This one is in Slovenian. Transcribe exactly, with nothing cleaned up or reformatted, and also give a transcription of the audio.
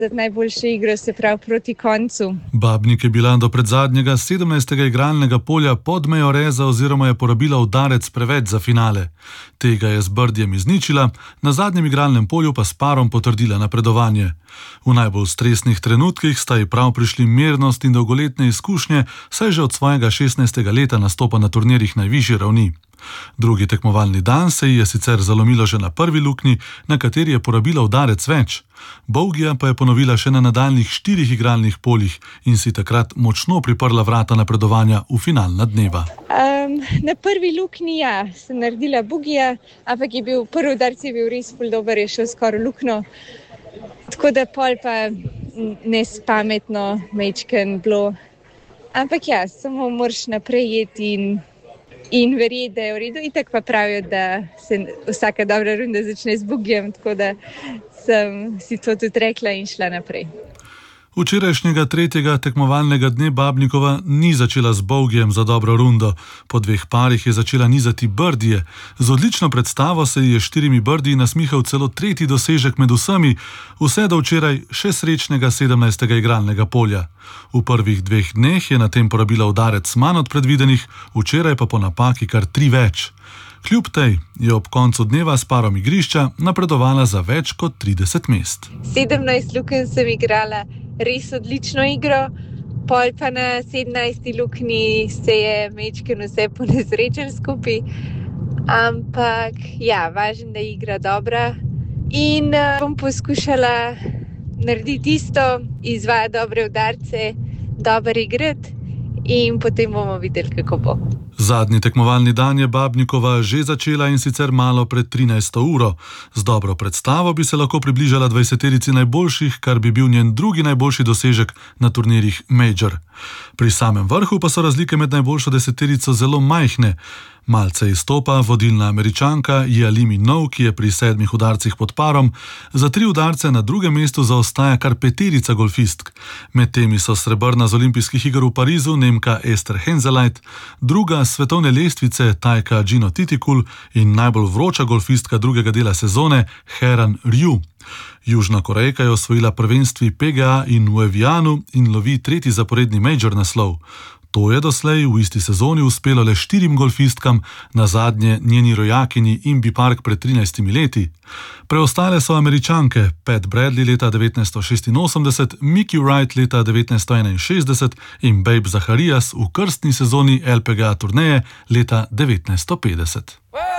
najboljšo igro, se pravi proti koncu. Babnik je bila do predzadnjega sedemnajstega igralnega polja pod mejo reza oziroma je porabila udarec preveč za finale. Tega je z birdiem izničila, na zadnjem igralnem polju pa s parom potrdila napredovanje. V najbolj stresnih trenutkih sta ji prav prišli mirnost in dolgoletne izkušnje, saj že od svojega šestnajstega leta nastopa na turnirjih najvišje ravni. Drugi tekmovalni dan se ji je sicer zalomilo že na prvi luknji, na kateri je porabila udarec več. Bogija pa je ponovila še na nadaljnjih štirih igralnih poljih in si takrat močno priprla vrata napredovanja v finalna dneva. Um, na prvi luknji ja, sem naredila bogija, ampak je bil prvi udarec je bil res ful dober, je šel skoraj luknjo. Tako da pol pa nespametno mečken bilo. Ampak ja, samo moraš naprej jeti in In verjeti, da je v redu. Itak pa pravijo, da se vsaka dobra runda začne z bogijem, tako da sem si to tudi rekla in šla naprej. Včerajšnjega tretjega tekmovalnega dne Babnikova ni začela z bogijem za dobro rundo. Po dveh parih je začela nizati birdije. Z odlično predstavo se ji je štirimi birdiji nasmihal celo tretji dosežek med vsemi, vse do včeraj še srečnega sedemnajstega igralnega polja. V prvih dveh dneh je na tem porabila udarec manj od predvidenih, včeraj pa po napaki kar tri več. Kljub tej je ob koncu dneva s parom igrišča napredovala za več kot trideset mest. sedemnajst lukenj sem igrala res odlično igro, pol pa na sedemnajsti luknji se je mečken vse ponesrečen skupaj, ampak ja, važno, da je igra dobra in uh, bom poskušala narediti isto, izvajati dobre udarce, dober igrati in potem bomo videli, kako bo. Zadnji tekmovalni dan je Babnikova že začela in sicer malo pred trinajsto uro. Z dobro predstavo bi se lahko približala dvajseterici najboljših, kar bi bil njen drugi najboljši dosežek na turnirjih Major. Pri samem vrhu pa so razlike med najboljšo deseterico zelo majhne. Malce izstopa vodilna Američanka Jia-Li Min-ou, ki je pri sedmih udarcih pod parom, za tri udarce na drugem mestu zaostaja kar peterica golfistk. Med temi so srebrna z olimpijskih iger v Parizu Nemka Esther Henseleit, druga svetovne lestvice Tajka Gino Titikul in najbolj vroča golfistka drugega dela sezone Heran Ryu. Južna Korejka je osvojila prvenstvi P G A in v Evianu in lovi tretji zaporedni major naslov. To je doslej v isti sezoni uspelo le štirim golfistkam, na zadnje njeni rojakinji Inbi Park pred trinajstimi leti. Preostale so Američanke Pat Bradley leta devetnajststo šestinosemdeset, Mickey Wright leta devetnajststo enainšestdeset in Babe Zacharias v krstni sezoni L P G A turneje leta devetnajststo petdeset.